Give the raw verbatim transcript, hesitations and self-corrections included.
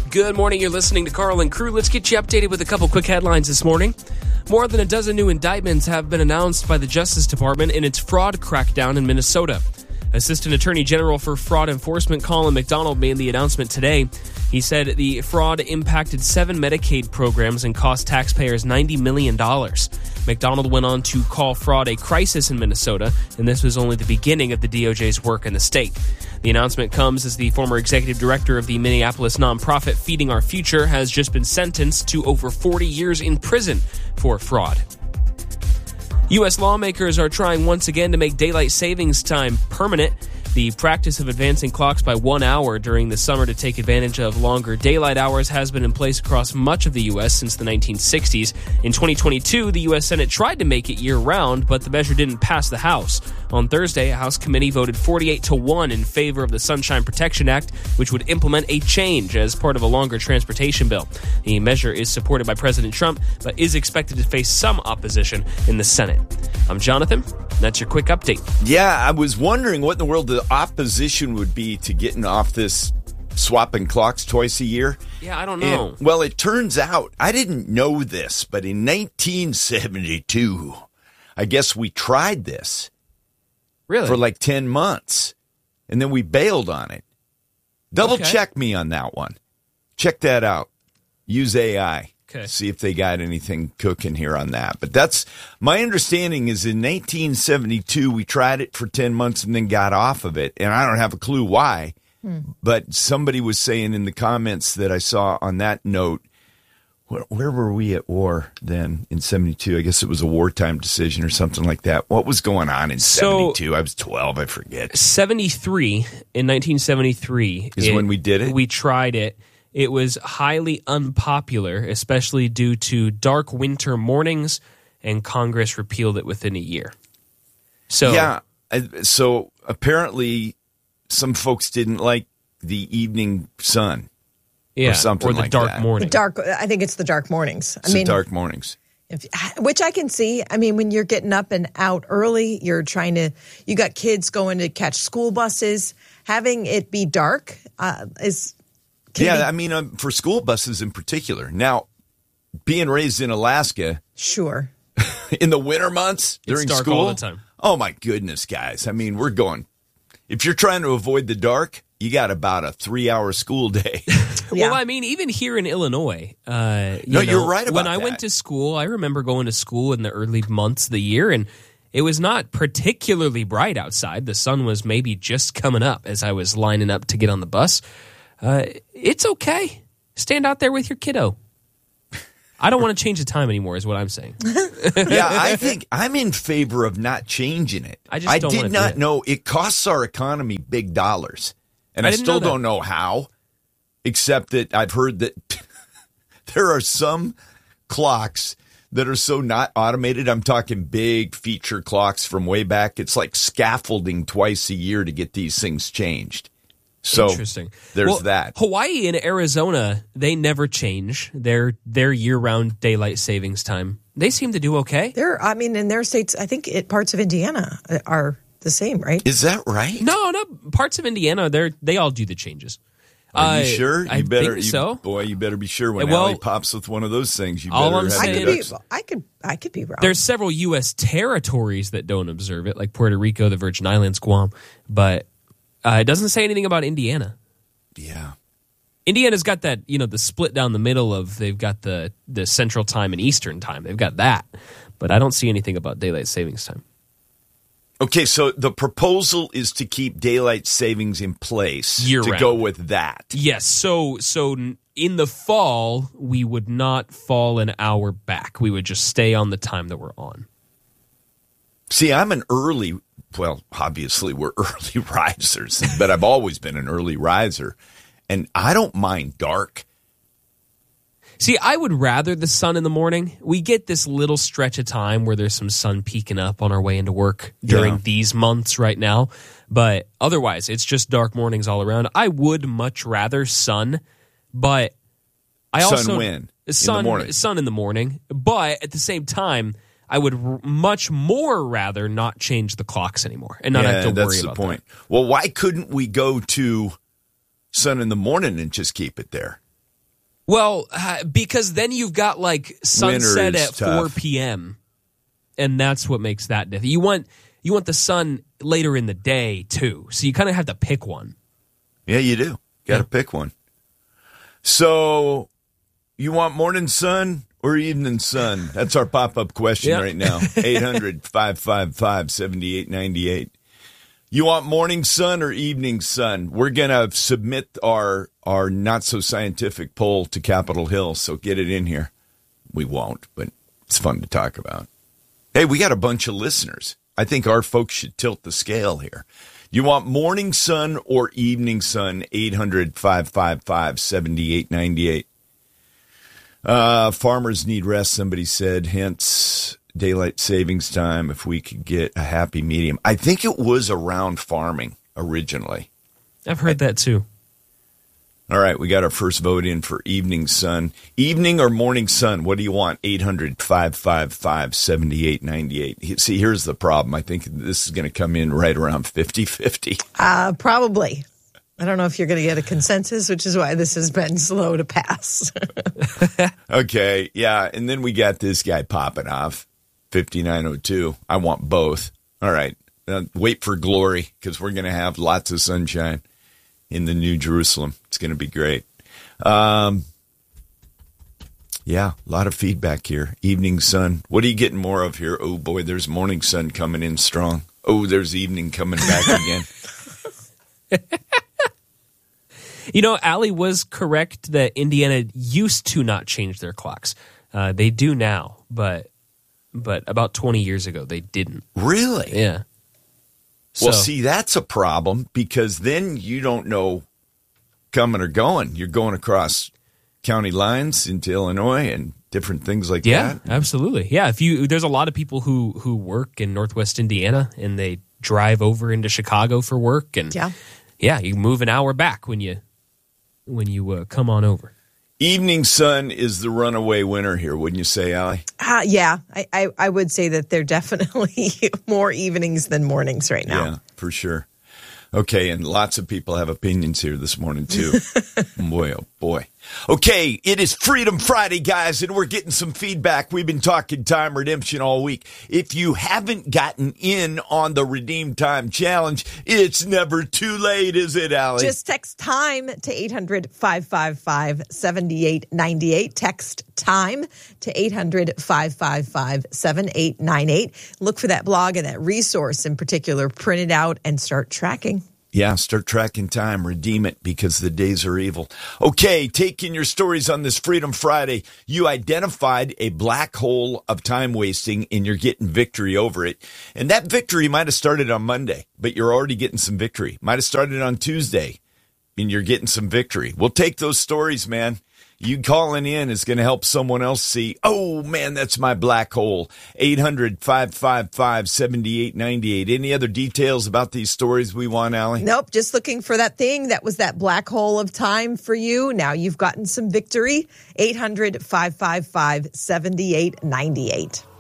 Good morning. You're listening to Carl and Crew. Let's get you updated with a couple quick headlines this morning. More than a dozen new indictments have been announced by the Justice Department in its fraud crackdown in Minnesota. Assistant Attorney General for Fraud Enforcement Colin McDonald made the announcement today. He said the fraud impacted seven Medicaid programs and cost taxpayers ninety million dollars. McDonald went on to call fraud a crisis in Minnesota, and this was only the beginning of the D O J's work in the state. The announcement comes as the former executive director of the Minneapolis nonprofit Feeding Our Future has just been sentenced to over forty years in prison for fraud. U S lawmakers are trying once again to make daylight savings time permanent. The practice of advancing clocks by one hour during the summer to take advantage of longer daylight hours has been in place across much of the U S since the nineteen sixties. In twenty twenty-two, the U S Senate tried to make it year-round, but the measure didn't pass the House. On Thursday, a House committee voted forty-eight to one in favor of the Sunshine Protection Act, which would implement a change as part of a longer transportation bill. The measure is supported by President Trump, but is expected to face some opposition in the Senate. I'm Jonathan. That's your quick update. Yeah, I was wondering what in the world the opposition would be to getting off this swapping clocks twice a year. Yeah, I don't know. And, well, it turns out, I didn't know this, but in nineteen seventy-two, I guess we tried this. Really? For like ten months. And then we bailed on it. Double Okay. check me on that one. Check that out. Use A I. Okay. See if they got anything cooking here on that. But that's my understanding is in nineteen seventy-two, we tried it for ten months and then got off of it. And I don't have a clue why. Hmm. But somebody was saying in the comments that I saw on that note, where, where were we at war then in seventy-two? I guess it was a wartime decision or something like that. What was going on in So, seventy-two? I was twelve, I forget. seventy-three, in nineteen seventy-three. Is it, when we did it? We tried it. It was highly unpopular, especially due to dark winter mornings, and Congress repealed it within a year. So yeah, I- so apparently some folks didn't like the evening sun. yeah, or something or the like dark that. morning. Dark. I think it's the dark mornings. I It's mean, the dark mornings. if, which I can see. I mean, when you're getting up and out early, you're trying to. You got kids going to catch school buses. Having it be dark uh, is. can Yeah, be- I mean, um, for school buses in particular. Now, being raised in Alaska sure. in the winter months It's during dark school, all the time. Oh my goodness, guys! I mean, we're going. If you're trying to avoid the dark, you got about a three-hour school day. Yeah. Well, I mean, even here in Illinois, uh, you No, know, you're right about when I that. went to school, I remember going to school in the early months of the year, and it was not particularly bright outside. The sun was maybe just coming up as I was lining up to get on the bus. Uh, it's okay. Stand out there with your kiddo. I don't want to change the time anymore, is what I'm saying. Yeah, I think I'm in favor of not changing it. I just don't did wanna do not it. know it costs our economy big dollars, and I I, didn't still know that. don't know how. Except that I've heard that there are some clocks that are so not automated. I'm talking big feature clocks from way back. It's like scaffolding twice a year to get these things changed. So Interesting. there's Well, that. Hawaii and Arizona, they never change their their year-round daylight savings time. They seem to do okay. There. I mean, in their states, I think it, parts of Indiana are the same, right? Is that right? No, no. Parts of Indiana, they they all do the changes. Are you Uh, sure? You I better, think you, so. Boy, you better be sure when Well, Allie pops with one of those things. You all better I'm have I saying- your could be. ducks- I could. I could be wrong. There's several U S territories that don't observe it, like Puerto Rico, the Virgin Islands, Guam, but uh, it doesn't say anything about Indiana. Yeah. Indiana's got that, you know, the split down the middle of they've got the the Central Time and Eastern Time. They've got that, but I don't see anything about daylight savings time. Okay, so the proposal is to keep daylight savings in place Year to round. go with that. Yes, so so in the fall we would not fall an hour back. We would just stay on the time that we're on. See, I'm an early, well, obviously we're early risers, but I've always been an early riser, and I don't mind dark. See, I would rather the sun in the morning. We get this little stretch of time where there's some sun peeking up on our way into work during Yeah. these months right now. But otherwise, it's just dark mornings all around. I would much rather sun, but I Sun also when? In the sun morning. sun in the morning. But at the same time, I would r- much more rather not change the clocks anymore and not yeah, have to that's worry the about point. Well, why couldn't we go to sun in the morning and just keep it there? Well, uh, because then you've got like sunset at four p.m. and that's what makes that different. You want you want the sun later in the day too, so you kind of have to pick one. Yeah, you do. Got to yeah. pick one. So, you want morning sun or evening sun? That's our pop-up question yeah. right now. eight hundred, five five five, seven eight nine eight. You want morning sun or evening sun? We're going to submit our our not-so-scientific poll to Capitol Hill, so get it in here. We won't, but it's fun to talk about. Hey, we got a bunch of listeners. I think our folks should tilt the scale here. You want morning sun or evening sun? eight hundred, five five five, seven eight nine eight. Uh, farmers need rest, somebody said, hence daylight savings time if we could get a happy medium. I think it was around farming originally. I've heard that too. All right, we got our first vote in for evening sun. Evening or morning sun, what do you want? eight hundred, five five five, seven eight nine eight. See, here's the problem. I think this is going to come in right around fifty-fifty. Uh, probably. I don't know if you're going to get a consensus, which is why this has been slow to pass. Okay, yeah, and then we got this guy popping off, fifty-nine oh two. I want both. All right, uh, wait for glory, because we're going to have lots of sunshine in the New Jerusalem. It's going to be great. Um, yeah, a lot of feedback here. Evening sun. What are you getting more of here? Oh, boy, there's morning sun coming in strong. Oh, there's evening coming back again. You know, Allie was correct that Indiana used to not change their clocks. Uh, they do now, but but about twenty years ago, they didn't. Really? Yeah. Well, So- see, that's a problem because then you don't know coming or going. You're going across county lines into Illinois and different things like Yeah, that. absolutely. Yeah, if you there's a lot of people who who work in Northwest Indiana and they drive over into Chicago for work, and Yeah. yeah, you move an hour back when you when you uh, come on over. Evening sun is the runaway winner here, wouldn't you say, Allie? Uh, yeah, I, I, I would say that they're definitely more evenings than mornings right now. Yeah, for sure. Okay, and lots of people have opinions here this morning, too. Boy, oh boy. Okay, it is Freedom Friday, guys, and we're getting some feedback. We've been talking time redemption all week. If you haven't gotten in on the Redeem Time Challenge, it's never too late, is it, Allie? Just text time to eight hundred, five five five, seven eight nine eight. Text time to eight hundred, five five five, seven eight nine eight. Look for that blog and that resource in particular, print it out and start tracking. Yeah, start tracking time. Redeem it because the days are evil. Okay, taking your stories on this Freedom Friday. You identified a black hole of time wasting and you're getting victory over it. And that victory might have started on Monday, but you're already getting some victory. Might have started on Tuesday and you're getting some victory. We'll take those stories, man. You calling in is going to help someone else see, oh, man, that's my black hole. eight hundred, five five five, seven eight nine eight. Any other details about these stories we want, Allie? Nope, just looking for that thing that was that black hole of time for you. Now you've gotten some victory. eight hundred, five five five, seven eight nine eight.